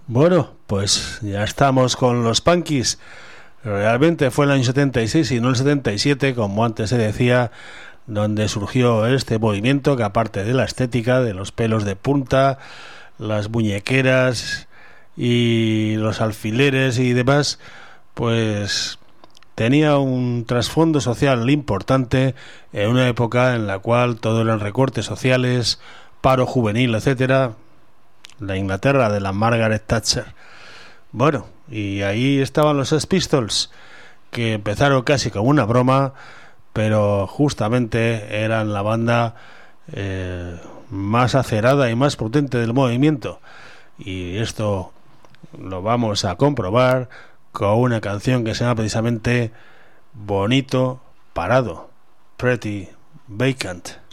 Bueno, pues ya estamos con los Punkies. Realmente fue el año 76 y no el 77, como antes se decía, donde surgió este movimiento que, aparte de la estética, de los pelos de punta, las muñequeras y los alfileres y demás, pues tenía un trasfondo social importante en una época en la cual todo eran recortes sociales, paro juvenil, etcétera, la Inglaterra de la Margaret Thatcher. Bueno, y ahí estaban los Sex Pistols, que empezaron casi como una broma, pero justamente eran la banda más acerada y más potente del movimiento. Y esto lo vamos a comprobar con una canción que se llama precisamente Bonito Parado, Pretty Vacant.